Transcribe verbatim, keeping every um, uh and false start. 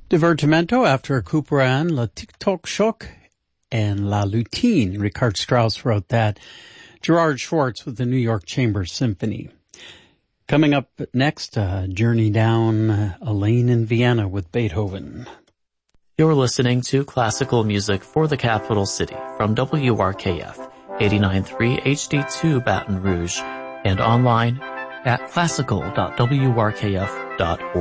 Divertimento after Couperin, Le Tic-Toc Choc, and La Lutine. Richard Strauss wrote that. Gerard Schwartz with the New York Chamber Symphony. Coming up next, a journey down a lane in Vienna with Beethoven. You're listening to Classical Music for the Capital City from W R K F, eighty-nine point three H D two Baton Rouge, and online at classical dot w r k f dot org.